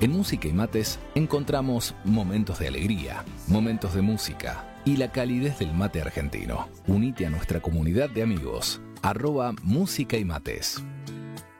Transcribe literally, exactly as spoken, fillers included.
En Música y Mates encontramos momentos de alegría, momentos de música y la calidez del mate argentino. Unite a nuestra comunidad de amigos, arroba Música y Mates.